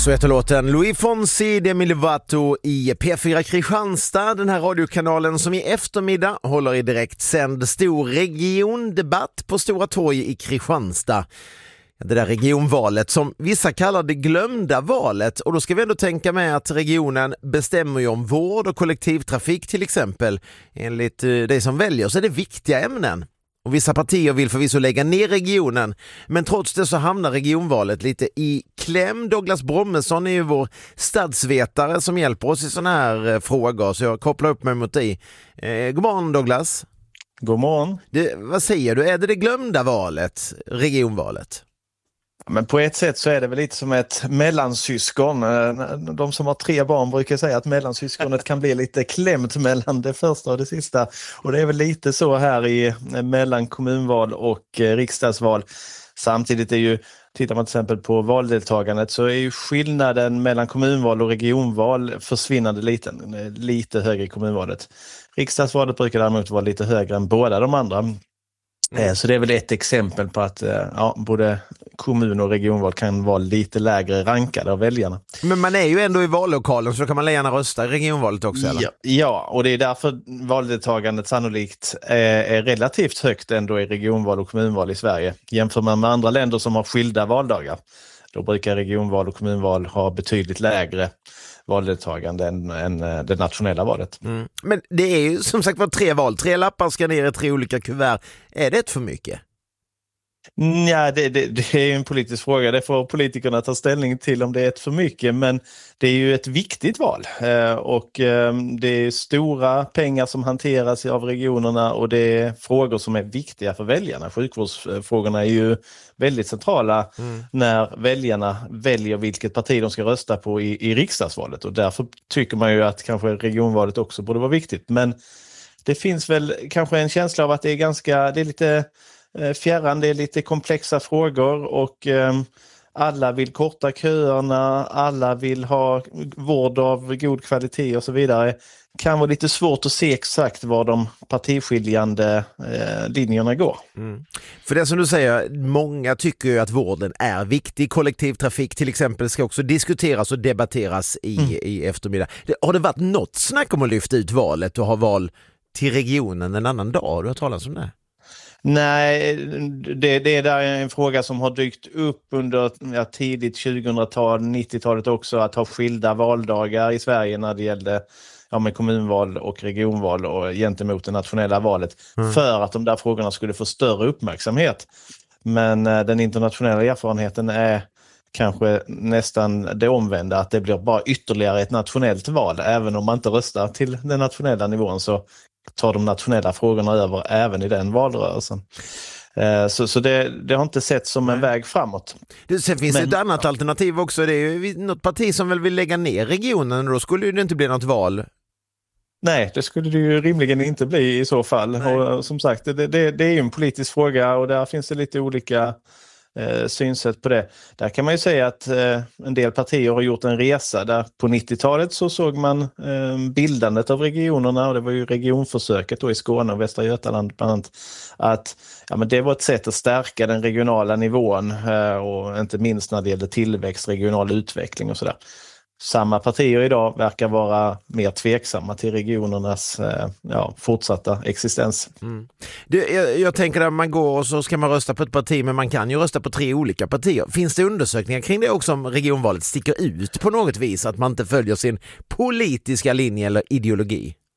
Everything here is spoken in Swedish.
Så heter låten Luis Fonsi Demi Lovato i P4 Kristianstad, den här radiokanalen som i eftermiddag håller i direkt sänd stor regiondebatt på Stora torg i Kristianstad. Det där regionvalet som vissa kallar det glömda valet, och då ska vi ändå tänka med att regionen bestämmer ju om vård och kollektivtrafik till exempel. Enligt det som väljer så är det viktiga ämnen. Och vissa partier vill förvisso lägga ner regionen, men trots det så hamnar regionvalet lite i kläm. Douglas Brommesson är ju vår stadsvetare som hjälper oss i såna här frågor, så jag kopplar upp mig mot dig. God morgon Douglas. God morgon. Vad säger du, är det glömda valet, regionvalet? Men på ett sätt så är det väl lite som ett mellansyskon. De som har 3 barn brukar säga att mellansyskonet kan bli lite klämt mellan det första och det sista. Och det är väl lite så här i mellan kommunval och riksdagsval. Samtidigt är ju, tittar man till exempel på valdeltagandet, så är ju skillnaden mellan kommunval och regionval försvinnande liten. Lite högre i kommunvalet. Riksdagsvalet brukar däremot vara lite högre än båda de andra. Så det är väl ett exempel på att både kommun- och regionval kan vara lite lägre rankade av väljarna. Men man är ju ändå i vallokalen, så då kan man gärna rösta i regionvalet också, eller? Ja, och det är därför valdeltagandet sannolikt är relativt högt ändå i regionval och kommunval i Sverige. Jämför man med andra länder som har skilda valdagar, då brukar regionval och kommunval ha betydligt lägre valdeltagande än det nationella valet. Mm. Men det är ju som sagt var 3 val, 3 lappar ska ner i 3 olika kuvert. Är det för mycket? Ja, det är ju en politisk fråga. Det får politikerna ta ställning till om det är ett för mycket, men det är ju ett viktigt val och det är stora pengar som hanteras av regionerna, och det är frågor som är viktiga för väljarna. Sjukvårdsfrågorna är ju väldigt centrala när väljarna väljer vilket parti de ska rösta på i riksdagsvalet, och därför tycker man ju att kanske regionvalet också borde vara viktigt. Men det finns väl kanske en känsla av att det är lite fjärran, det är lite komplexa frågor, och alla vill korta köerna, alla vill ha vård av god kvalitet och så vidare. Kan vara lite svårt att se exakt var de partiskiljande linjerna går. Mm. För det som du säger, många tycker ju att vården är viktig. Kollektivtrafik till exempel ska också diskuteras och debatteras i eftermiddag. Har det varit något snack om att lyfta ut valet och ha val till regionen en annan dag? Du har talat om det. Nej, det är där en fråga som har dykt upp under tidigt 2000-tal, 90-talet också, att ha skilda valdagar i Sverige när det gällde med kommunval och regionval och gentemot det nationella valet, för att de där frågorna skulle få större uppmärksamhet. Men den internationella erfarenheten är kanske nästan det omvända, att det blir bara ytterligare ett nationellt val. Även om man inte röstar till den nationella nivån så tar de nationella frågorna över även i den valrörelsen. Så det har inte sett som en väg framåt. Sen finns det ett annat alternativ också. Det är ju något parti som väl vill lägga ner regionen, och då skulle det inte bli något val. Nej, det skulle det ju rimligen inte bli i så fall. Och som sagt, det är ju en politisk fråga, och där finns det lite olika synsätt på det. Där kan man ju säga att en del partier har gjort en resa där på 90-talet så såg man bildandet av regionerna, och det var ju regionförsöket då i Skåne och Västra Götaland bland annat, att men det var ett sätt att stärka den regionala nivån och inte minst när det gällde tillväxt, regional utveckling och sådär. Samma partier idag verkar vara mer tveksamma till regionernas fortsatta existens. Mm. Jag tänker att man går och så ska man rösta på ett parti, men man kan ju rösta på 3 olika partier. Finns det undersökningar kring det också, om regionvalet sticker ut på något vis, att man inte följer sin politiska linje eller ideologi?